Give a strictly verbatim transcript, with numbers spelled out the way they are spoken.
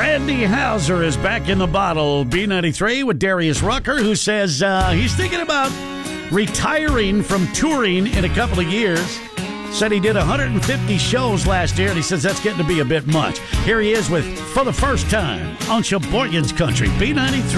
Randy Houser is back in the bottle. B ninety-three with Darius Rucker, who says uh, he's thinking about retiring from touring in a couple of years. Said he did one hundred fifty shows last year, and he says that's getting to be a bit much. Here he is with For the First Time on Sheboygan's Country, B ninety-three.